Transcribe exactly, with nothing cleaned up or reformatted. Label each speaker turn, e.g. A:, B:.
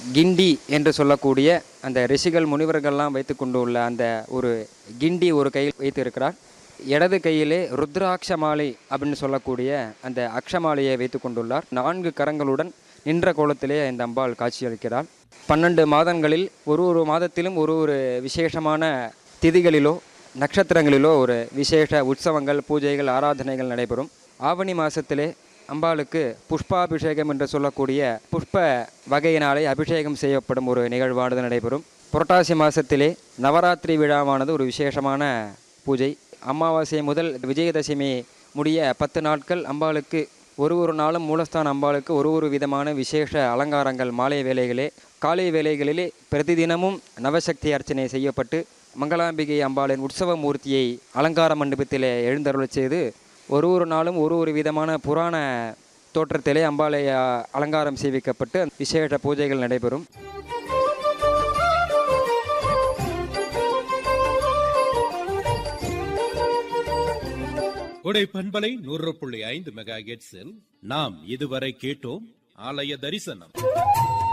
A: கிண்டி என்று சொல்லக்கூடிய அந்த ரிஷிகள் முனிவர்கள்லாம் வைத்து கொண்டு உள்ள அந்த ஒரு கிண்டி ஒரு கையில் வைத்து இருக்கிறார். இடது கையிலே ருத்ராட்ச மாலை அப்படின்னு சொல்லக்கூடிய அந்த அக்ஷமாலையை வைத்து கொண்டுள்ளார். நான்கு கரங்களுடன் நின்ற கோலத்திலே இந்த அம்பாள் காட்சியளிக்கிறாள். பன்னெண்டு மாதங்களில் ஒரு ஒரு மாதத்திலும் ஒரு ஒரு விசேஷமான திதிகளிலோ நட்சத்திரங்களிலோ ஒரு விசேஷ உற்சவங்கள், பூஜைகள், ஆராதனைகள் நடைபெறும். ஆவணி மாதத்திலே அம்பாளுக்கு புஷ்பாபிஷேகம் என்று சொல்லக்கூடிய புஷ்ப வகையினாலே அபிஷேகம் செய்யப்படும் ஒரு நிகழ்வானது நடைபெறும். புரட்டாசி மாதத்திலே நவராத்திரி விழாவானது ஒரு விசேஷமான பூஜை. அமாவாசை முதல் விஜயதசமி முடிய பத்து நாட்கள் அம்பாளுக்கு ஒரு ஒரு நாளும் மூலஸ்தான அம்பாளுக்கு ஒரு ஒரு விதமான விசேஷ அலங்காரங்கள் மாலை வேளைகளே காலை வேளைகளிலே பிரதிதினமும் நவசக்தி அர்ச்சனை செய்யப்பட்டு மங்களாம்பிகை அம்பாளின் உற்சவ மூர்த்தியை அலங்கார மண்டபத்திலே எழுந்தருளச் செய்து ஒரு ஒரு நாளும் ஒரு ஒரு விதமான புராண தோற்றத்திலே அம்பாளை அலங்காரம் செய்விக்கப்பட்டு விசேஷ பூஜைகள் நடைபெறும்.
B: கொடை பண்பலை நூறு புள்ளி ஐந்து மெகா ஹெர்ட்ஸில் நாம் இதுவரை கேட்டோம் ஆலய தரிசனம்.